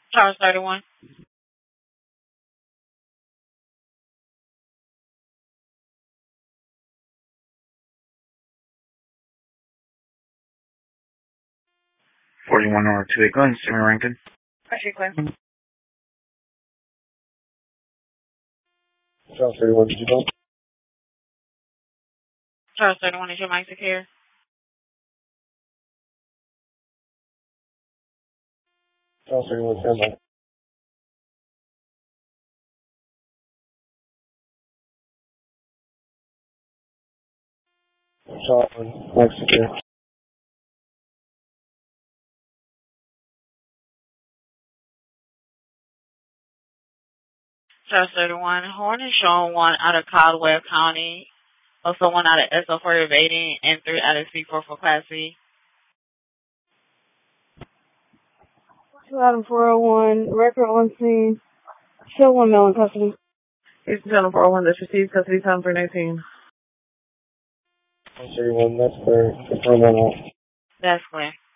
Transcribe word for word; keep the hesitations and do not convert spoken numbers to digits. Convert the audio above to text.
Charles thirty-one. forty-one or two eight guns, Jimmy Rankin. Actually, Quinn. Charles thirty-one, did you go? Charles thirty-one, is your mic secure? Charles thirty-one, stand by. Charles, mic secure. Charles thirty-one. Horn is showing one out of Caldwell County. Also one out of S O for evading and three out of C four for Class B. Two out of four oh one, record on scene. Show one male in custody. It's Channel four oh one, that's received custody time for nineteen. Charles thirty-one, that's clear. Confirm on all. That's clear.